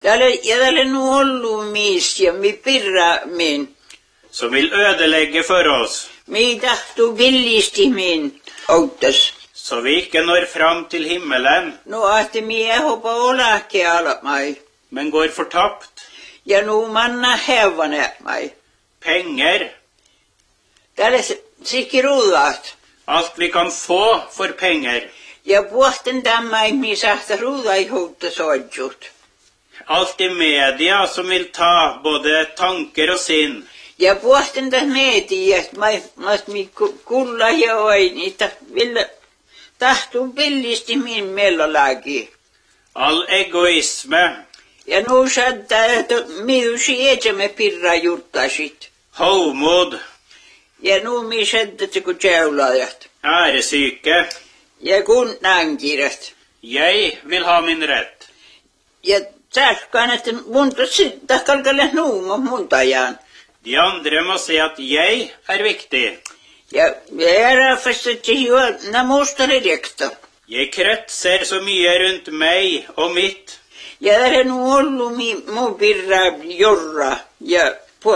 Täällä nu ollut miisiä, mi pirra min. Som vil ødelegge for oss, Mi tahtu villisti min outtas. så vi ikke når fram til himmelen, No ahti mi ehopa olake alamai. men går fortapt. Ja nu manna hevane mai. Penger, Täällä sikiruudat. alt vi kan få for penger, Ja puhten tämä mi sahta ruudai houtta soidjut. alt i media som vil ta både tanker og sinn, Ja puhten täs meeti, että mi kulla ja oini, tahtu villisti min mellolaki. all egoisme, Ja nu saattaa, että miusi etsemme pirra juttasit. hovmod, Ja nu mi saattaa kun tjäulajat. æresyke. Ja kun nankirat. Jeg vil ha min rett. Ja täskaan, että munta kalkalle nuungo muntajaan. De andre må se at jeg er viktig. Ja ära fastatti jo namustari rekta. Jeg kretser så mye rundt meg og mitt. Ja där nu ollut mu pirra jorra. Ja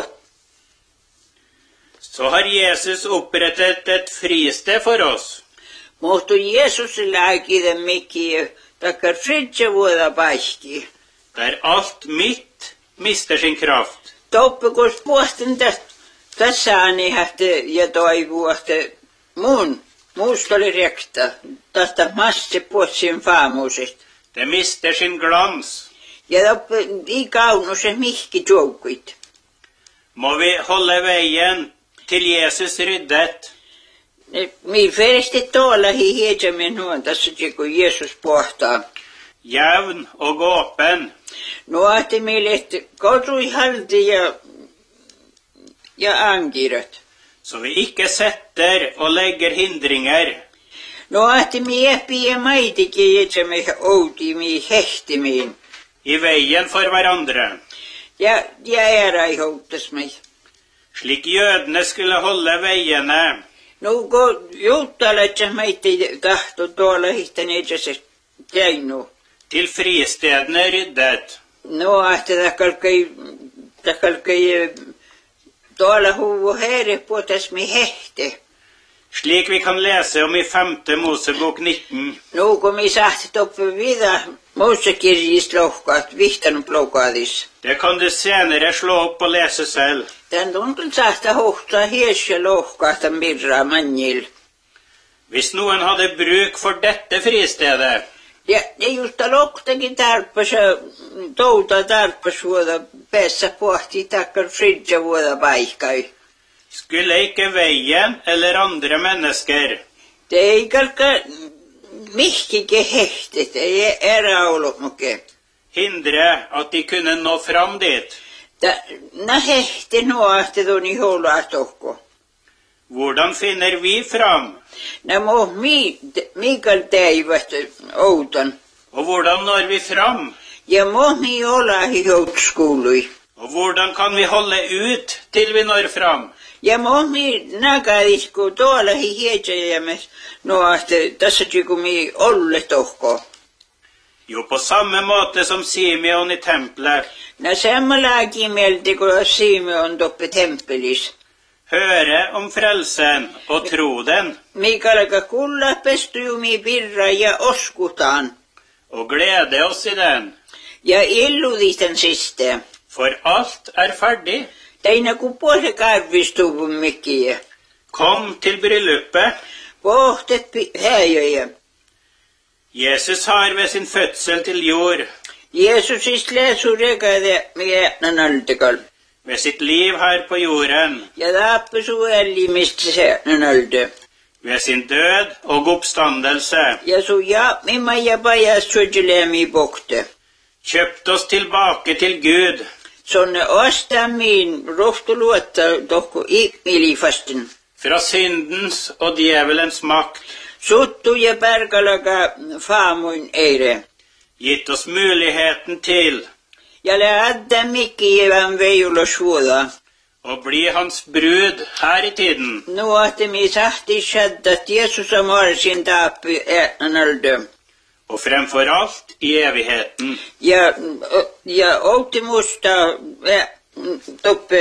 Så har Jesus opprettet et fristed for oss. Mutta Jeesus lääkide mikki, takkar fritse vuoda paikki. Der alt mitt mister sin kraft. Toppikos puhten tässä hähti ja toivuu, että muusta oli rekta. Tästä massi puhutsin faamuisesta. Det mister sin glans. Ja i kaunusen mihki joukkuit. Må vi holde veien til Jesus ryddet. Mi feresti tuolla hiedämme nuon tässä, kun Jeesus pohtaa. Jevn og åpen. No ahti meille, että kotui halti ja ankirat. Så vi ikke setter og legger hindringer. No ahti mi eppi ja maitikin jätsämme outi mi hehtimiin. I veien for hverandre. Ja ära i houttas mig. Slik jødene skulle holde veiene. No kun juuttalaiset meitä tahto tuolla hihtan etsässä käynyt. Til fristedene ryddet. No ahti takalkai tuolla huvu herre puhutas mi hehte. Slik vi kan lese om i 5. Mosebok 19. No kun mi sahti toppe vida Mosekirjist lohkaat vihtanut lokaadis. Det kan du senere slå opp og lese selv. Tän tuntun sahta hohtaa hiesja lohkaata mirraa manjil. Hvis noen hadde bruk for dette fristedet, Ja justa lohtakin tarppas ja touta tarppas vuoda päässä pohti takkar fridja vuoda paikkai. skulle ikke veien eller andre mennesker Te ei kalka mihkike hehtet, ei ära ollut muke. hindre at de kunne nå fram dit. Na hehti nuahti tuni houlaa tohko. Hvordan finner vi fram? Na mikal teivät outan. Og hvordan når vi fram? Ja mi olahi houtskului. Og hvordan kan vi holde ut til vi når fram? Ja mi nakadis, kun tuollahi hietsääjämäs nuahti tässä kun mi olle tohko. Jo, på samme måte som Simeon i tempelet Na sammalaakin mielti, kun Simeon toppe tempelis. høre om frelsen og tro den, Mikalka kulla pestujumi pirra ja oskutaan. og glede oss i den, Ja illudisten siste. for alt er ferdig. Teina kun puolse karvistuvun mikkiä. Kom til bryllupet. Pohtet häjöjä. Jesus har ved sin fødsel til jord, Jeesusis läsu rekade miätnän altekal. ved sitt liv her på jorden, Ja taappisu ällimistä säätnän alte. ved sin død og oppstandelse, Ja su mimma ja pajas suojelemi pohte. kjøpt oss tilbake til Gud, Sonne ostamin rohtuluotta tohko ikmilifasten. fra syndens og djevelens makt, Suttu ja pärkalaga faamuin eire. gitt oss muligheten til Ja lähdä mikkievän veijulo suoda. å bli hans brud her i tiden. Nuohti mi sahti shaddat Jeesus amarsin taappi äänalde. og fremfor alt i evigheten. Ja outemusta toppe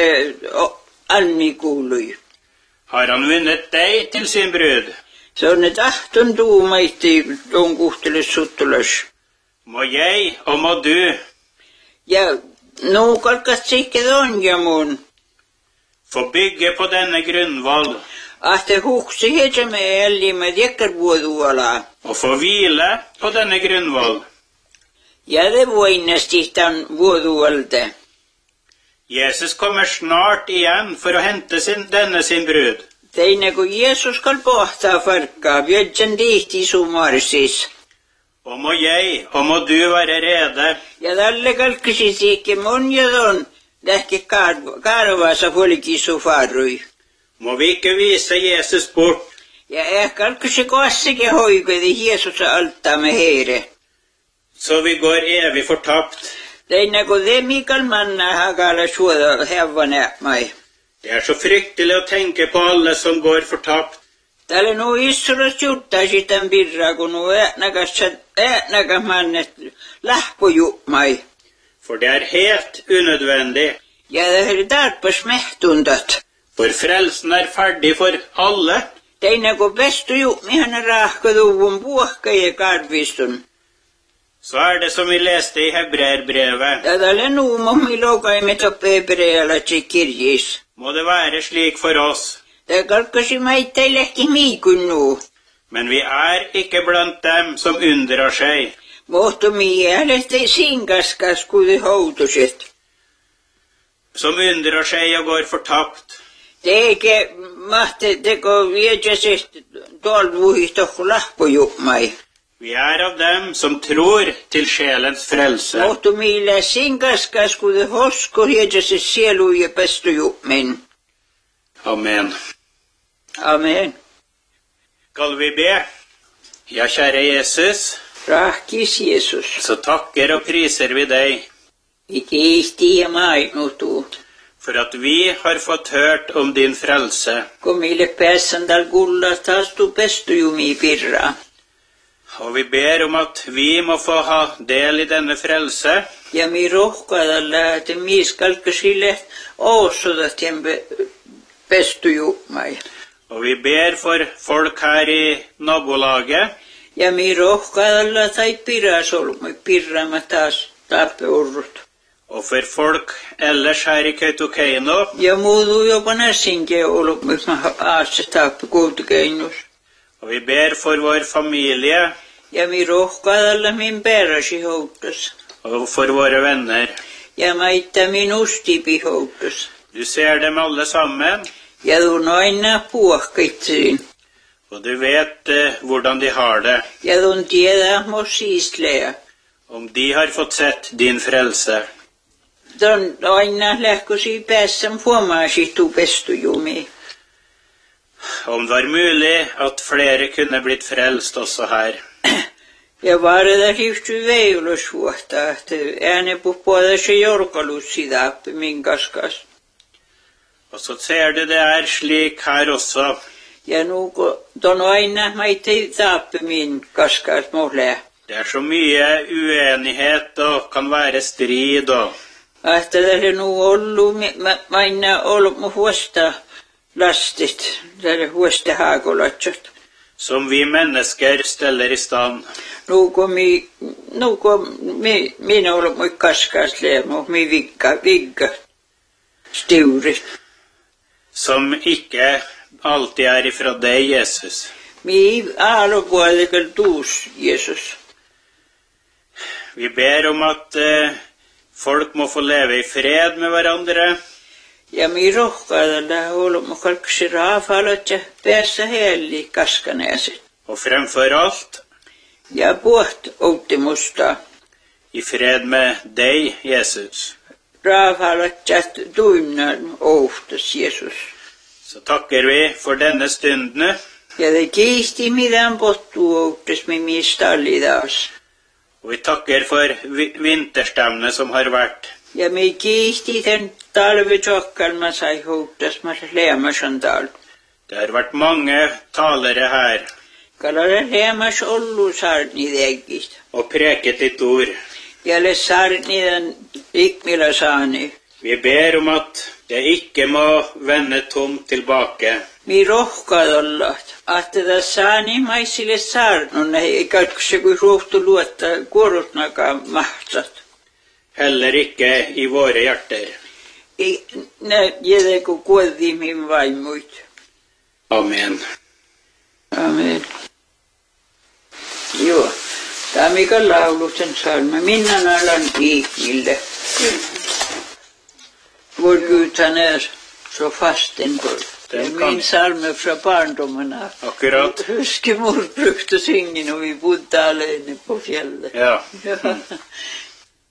almikuului. Har han vunnet deg til sin brud? Se on ne tahtun tuumaitti on kuhteles suttulas. Må jeg og må du Ja nu kalkas sikkert on ja mun. få bygge på denne grunnvoll Ahte huksi hetsemme ellimme dekkarvuoduala. og få hvile på denne grunnvoll. Ja det voinasti tämän vuodualte. Jesus kommer snart igjen for å hente denne sin brud. Teine kun Jeesus skal pohtaa farkkaa, vjötsen tihti sumarsis. Og må jeg og må du være rede Ja tälle kalkkisi siikke mun ja ton lähke karvaasa folkisu farrui. må vi ikke vise Jesus bort, Ja kalkkisi koassike hoikedi Jeesusa altaa me heire. så vi går evig fortapt. Teine kun te Mikael manna hakala suoda hevvane mai. Det så fryktelig å tenke på alle som går fortapt. Tälle nu issuras juttasi tän birra, kun nu äänäkäs mannet lähpoju mai. For det er helt unødvendig. Ja det är tarpas mehtundat. For frelsen er ferdig for alle. Teine kun pestuju, mihän rahkaduvun puhka ja karvistun. Så er det som vi leste i Hebreerbrevet. Ja tälle nu mommi lokaimme toppe hebrealatsi kirjis. Må det være slik for oss. Det kalkkasi maittailehki miikun nu. Men vi er ikke blant dem som undrer seg. Mohto mielestä sinkaskas kuten houtuset. Som undrer seg og går fortapt. Teke mahte teko viedjaset tolvuhitohku lahpoju mai. Vi er av dem som tror til sjelens frelse. Mohto miele sinkaskas kuten hosko viedjaset sielu ja pestuju min. Amen. Amen. Skal vi be? Ja, kjære Jesus, Rahkis Jeesus. så takker og priser vi deg Vi kiisti ja maailmutu. for at vi har fått hørt om din frelse. Kun meille pääsandal kulla taas tu pestuju mi pirra. Og vi ber om at vi må få ha del i denne frelse, Ja mi rohkaadalla, että mi skalkkasille oosodat ja pestuju mai. og vi ber for folk her i nabolaget, Ja mi rohkaadalla tai pirasolmu pirrama taas tappeurrut. og for folk ellers her i Kautokeino, Ja muudu jopa nässinke ollut, mä aassa tappe kuutukeinus. og vi ber for vår familie Ja mi rohkaadalla min peräsi houttas. og for våre venner. Ja maitta min ustipi houttas. Du ser dem alle sammen, Ja tuun aina puohkitsin. og du vet hvordan de har det, Ja tuun tiedä mo siisleä. om de har fått sett din frelse. Tuon aina lähkösi päässän huomaasi tu pestujumi. Om det var mulig at flere kunne blitt frelst også her. Ja varada siustu veilusvuotta, että ääne puhuada se jorkalussi taappi min kaskas. Og så ser du det er slik her også. Ja nuko ton aina maittei taappi min kaskas mohle. Det er så mye uenighet og kan være strid og Että tälle nu ollu maina ollut mu huosta lastit, tälle huosta haakolatsot. som vi mennesker steller i stand. Nuko minä ollut mu kaskas leemo, mi vigga stiurit. Som ikke alltid er ifra deg, Jesus. Mi alopuolikal tuus, Jeesus. Vi ber om at folk må få leve i fred med hverandre, Ja mi rohkaadalla ollut mu kalksi raafalat ja päässä helli kaskaneesit. og fremfor alt Ja puht outtimusta. i fred med deg, Jesus. Raafalat ja tuinnan ouhtas, Jeesus. Så takker vi for denne stundene, Ja te kiisti mitään pottu ouhtas mi mistalli taas. og vi takker for vinterstemne som har vært. Ja mi kiisti den talvitsokkal mä sai ouhtas mä leemasan tal. Det har vært mange talere her, Kallar hiemas ollut saarnitekistä. og preket ditt ord. Ja saarniden ikmilla saani. Vi ber om at det ikke må vende tomt tilbake, Mi rohkaadollat, että saanimaisille saarnunne eikä se kun suhtu luottaa kuorutnakaan mahtat. heller ikke i våre hjerter. Ei nä jäde kun kuoltiin vaimuit. Amen. Amen. Joo. Tämä on mikä lauluksen salme. Minna alan ihmille. Vår Gud han är så fastenfull. Det är min salme från barndomen. Akkurat. Huskemor brukte synge när vi bodde alene på fjället. Ja.